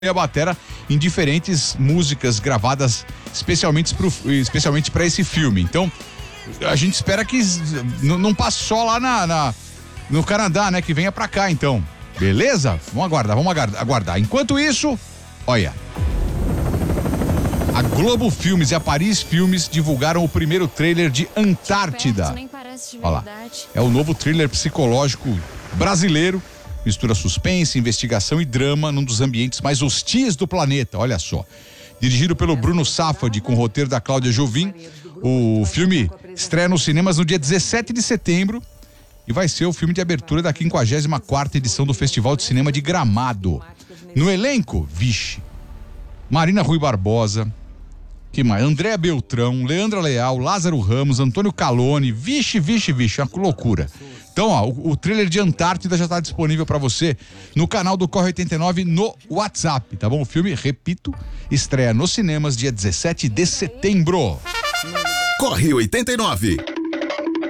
e a batera em diferentes músicas gravadas especialmente para esse filme. Então, a gente espera que não passe só lá no Canadá, né? Que venha pra cá, então. Beleza? Vamos aguardar. Enquanto isso, olha. A Globo Filmes e a Paris Filmes divulgaram o primeiro trailer de Antártida. Olha lá. É o novo thriller psicológico brasileiro. Mistura suspense, investigação e drama num dos ambientes mais hostis do planeta, olha só. Dirigido pelo Bruno Safadi, com o roteiro da Cláudia Jovim, o filme estreia nos cinemas no dia 17 de setembro e vai ser o filme de abertura da 54ª edição do Festival de Cinema de Gramado. No elenco, Marina Rui Barbosa, que mais? Andréa Beltrão, Leandra Leal, Lázaro Ramos, Antônio Calone, uma loucura. Então, ó, o trailer de Antártida já está disponível para você no canal do Corre 89 no WhatsApp, tá bom? O filme, repito, estreia nos cinemas dia 17 de setembro. Corre 89.